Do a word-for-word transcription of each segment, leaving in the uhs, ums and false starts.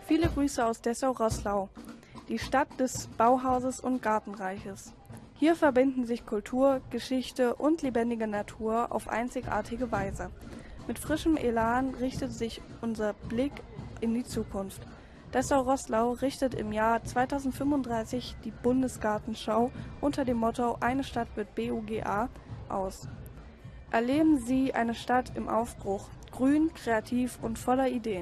Viele Grüße aus Dessau-Roßlau, die Stadt des Bauhauses und Gartenreiches. Hier verbinden sich Kultur, Geschichte und lebendige Natur auf einzigartige Weise. Mit frischem Elan richtet sich unser Blick in die Zukunft. Dessau-Roßlau richtet im Jahr zweitausendfünfunddreißig die Bundesgartenschau unter dem Motto Eine Stadt wird B U G A aus. Erleben Sie eine Stadt im Aufbruch, grün, kreativ und voller Ideen.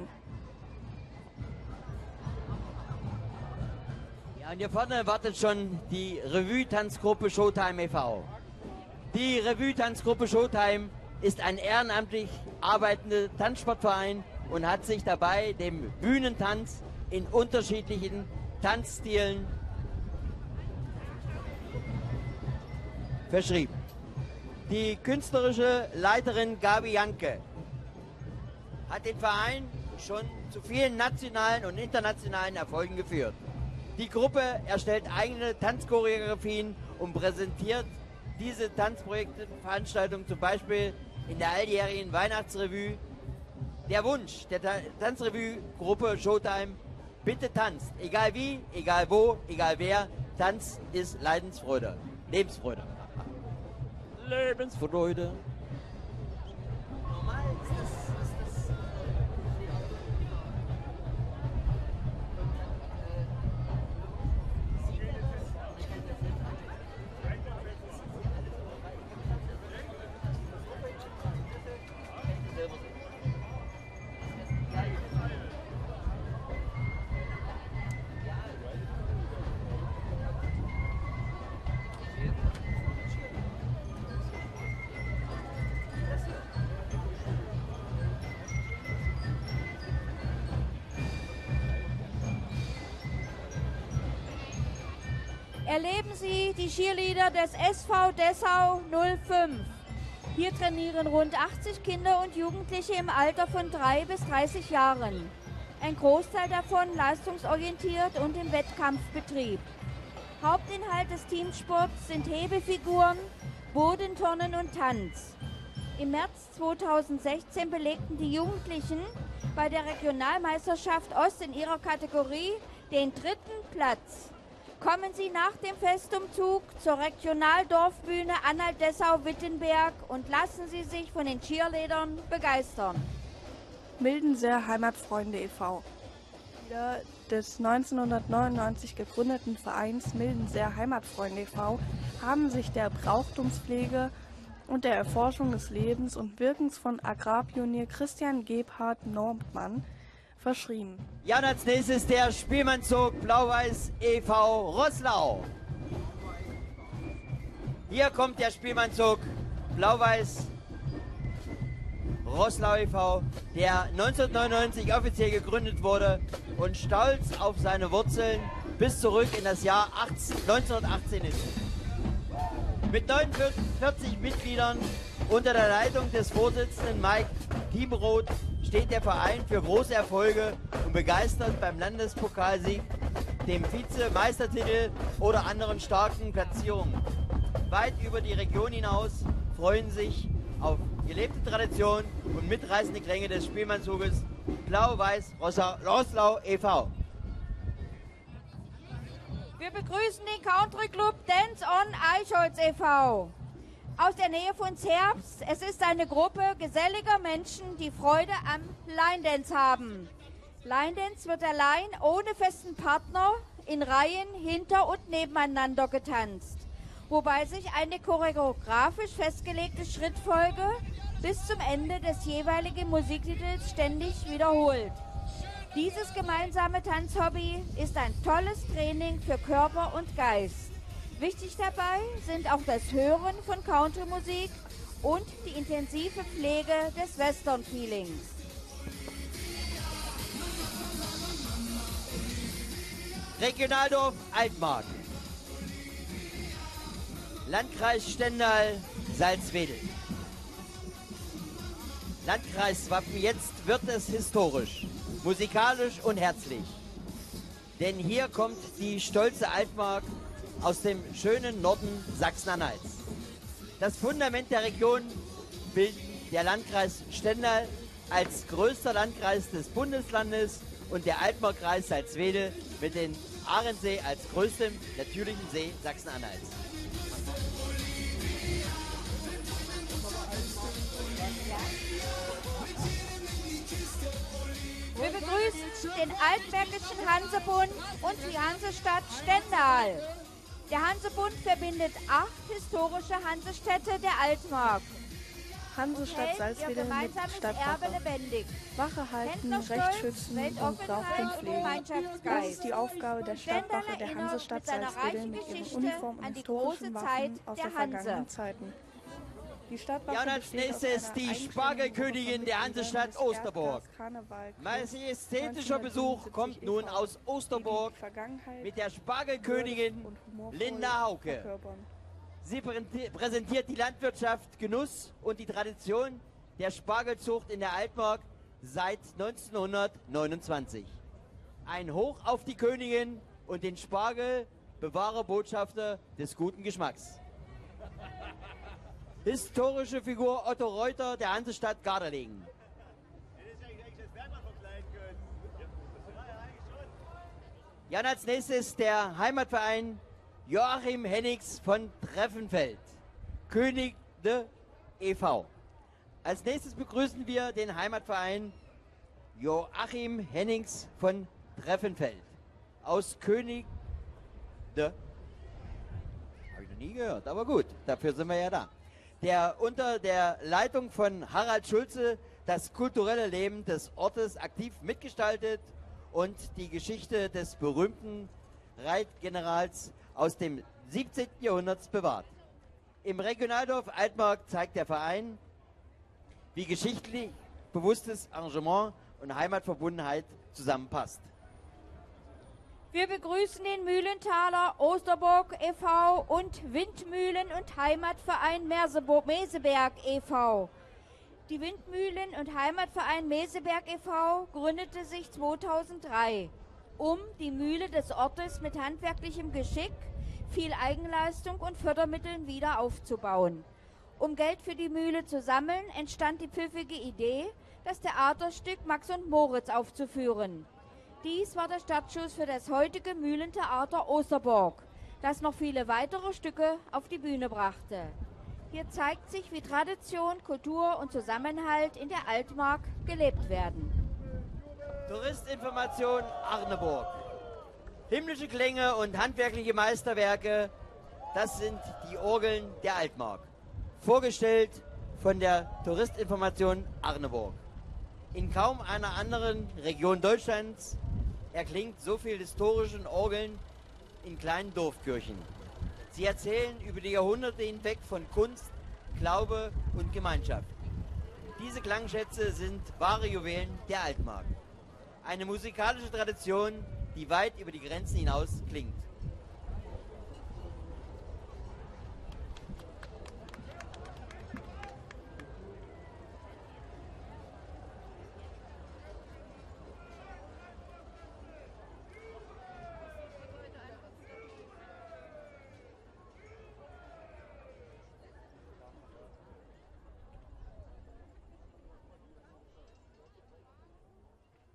Ja, und hier vorne wartet schon die Revue-Tanzgruppe Showtime e V Die Revue-Tanzgruppe Showtime ist ein ehrenamtlich arbeitender Tanzsportverein und hat sich dabei dem Bühnentanz in unterschiedlichen Tanzstilen verschrieben. Die künstlerische Leiterin Gabi Janke hat den Verein schon zu vielen nationalen und internationalen Erfolgen geführt. Die Gruppe erstellt eigene Tanzchoreografien und präsentiert diese Tanzprojekte, Veranstaltungen zum Beispiel in der alljährigen Weihnachtsrevue. Der Wunsch der Ta Tanzrevue-Gruppe Showtime: bitte tanzt, egal wie, egal wo, egal wer, Tanz ist Leidensfreude, Lebensfreude. Lebensfreude. Normal ist das, ist das Erleben Sie die Cheerleader des S V Dessau null fünf. Hier trainieren rund achtzig Kinder und Jugendliche im Alter von drei bis dreißig Jahren. Ein Großteil davon leistungsorientiert und im Wettkampfbetrieb. Hauptinhalt des Teamsports sind Hebefiguren, Bodenturnen und Tanz. Im März zweitausendsechzehn belegten die Jugendlichen bei der Regionalmeisterschaft Ost in ihrer Kategorie den dritten Platz. Kommen Sie nach dem Festumzug zur Regionaldorfbühne Anhalt-Dessau-Wittenberg und lassen Sie sich von den Cheerleadern begeistern. Mildenser Heimatfreunde e V Mitglieder des neunzehnhundertneunundneunzig gegründeten Vereins Mildenser Heimatfreunde e V haben sich der Brauchtumspflege und der Erforschung des Lebens und Wirkens von Agrarpionier Christian Gebhard Nordmann verschrieben. Ja, und als nächstes der Spielmannszug Blau-Weiß e V Roßlau. Hier kommt der Spielmannzug Blau-Weiß Roßlau e V, der neunzehnhundertneunundneunzig offiziell gegründet wurde und stolz auf seine Wurzeln bis zurück in das Jahr neunzehnhundertachtzehn ist. Mit neunundvierzig Mitgliedern unter der Leitung des Vorsitzenden Mike Dieberoth steht der Verein für große Erfolge und begeistert beim Landespokalsieg, dem Vizemeistertitel oder anderen starken Platzierungen. Weit über die Region hinaus freuen sich auf gelebte Tradition und mitreißende Klänge des Spielmannzuges Blau-Weiß Roßlau e V Wir begrüßen den Country Club Dance on Eichholz e V aus der Nähe von Zerbst. Es ist eine Gruppe geselliger Menschen, die Freude am Line Dance haben. Line Dance wird allein ohne festen Partner in Reihen hinter und nebeneinander getanzt, wobei sich eine choreografisch festgelegte Schrittfolge bis zum Ende des jeweiligen Musiktitels ständig wiederholt. Dieses gemeinsame Tanzhobby ist ein tolles Training für Körper und Geist. Wichtig dabei sind auch das Hören von Country-Musik und die intensive Pflege des Western-Feelings. Regionaldorf Altmark, Landkreis Stendal, Salzwedel. Landkreiswappen, jetzt wird es historisch, musikalisch und herzlich. Denn hier kommt die stolze Altmark aus dem schönen Norden Sachsen-Anhalts. Das Fundament der Region bildet der Landkreis Stendal als größter Landkreis des Bundeslandes und der Altmarkkreis Salzwedel mit dem Ahrensee als größtem natürlichen See Sachsen-Anhalts. Wir begrüßen den Altmärkischen Hansebund und die Hansestadt Stendal. Der Hansebund verbindet acht historische Hansestädte der Altmark. Hansestadt Hält ihr Salzwedel mit gemeinsames Stadtwache. Erbe lebendig. Wache halten, Händlerstolz, Recht schützen und Brauchtum Weltoffenheit und pflegen. Das Gemeinschaftsgeist. ist die Aufgabe der Stadtwache der Stendal Hansestadt erinnert mit seiner Salzwedel reichen mit ihren Geschichte Uniformen an und die historischen große Waffen Zeit aus der der vergangenen Hanse. Zeiten. Die Stadtwache Ja, und als besteht aus nächstes einer die eigenständigen Spargelkönigin Gruppe der von Hansestadt Mitgliedern des Osterburg. Erdgas Karneval-Clubs Majestätischer Besuch kommt nun neunzehnhundertsiebenundsiebzig aus Osterburg die die Vergangenheit, mit der Würde Spargelkönigin und humorvoll Linda Hauke. verkörpern. Sie präsenti- präsentiert die Landwirtschaft, Genuss und die Tradition der Spargelzucht in der Altmark seit neunzehnhundertneunundzwanzig. Ein Hoch auf die Königin und den Spargel, Bewahrer-Botschafter des guten Geschmacks. Historische Figur Otto Reuter der Hansestadt Gardelegen. Ja, und als nächstes der Heimatverein Joachim Hennigs von Treffenfeld, König de e V. Als nächstes begrüßen wir den Heimatverein Joachim Hennings von Treffenfeld aus König de. Habe ich noch nie gehört, aber gut, dafür sind wir ja da. Der unter der Leitung von Harald Schulze das kulturelle Leben des Ortes aktiv mitgestaltet und die Geschichte des berühmten Reitgenerals aus dem siebzehnten. Jahrhundert bewahrt. Im Regionaldorf Altmark zeigt der Verein, wie geschichtlich bewusstes Engagement und Heimatverbundenheit zusammenpasst. Wir begrüßen den Mühlenthaler Osterburg e V und Windmühlen- und Heimatverein Merseburg Meseberg e V Die Windmühlen- und Heimatverein Meseberg e V gründete sich zweitausenddrei, um die Mühle des Ortes mit handwerklichem Geschick, viel Eigenleistung und Fördermitteln wieder aufzubauen. Um Geld für die Mühle zu sammeln, entstand die pfiffige Idee, das Theaterstück Max und Moritz aufzuführen. Dies war der Startschuss für das heutige Mühlentheater Osterburg, das noch viele weitere Stücke auf die Bühne brachte. Hier zeigt sich, wie Tradition, Kultur und Zusammenhalt in der Altmark gelebt werden. Touristinformation Arneburg. Himmlische Klänge und handwerkliche Meisterwerke, das sind die Orgeln der Altmark. Vorgestellt von der Touristinformation Arneburg. In kaum einer anderen Region Deutschlands erklingt so viel historischen Orgeln in kleinen Dorfkirchen. Sie erzählen über die Jahrhunderte hinweg von Kunst, Glaube und Gemeinschaft. Diese Klangschätze sind wahre Juwelen der Altmark. Eine musikalische Tradition, die weit über die Grenzen hinaus klingt.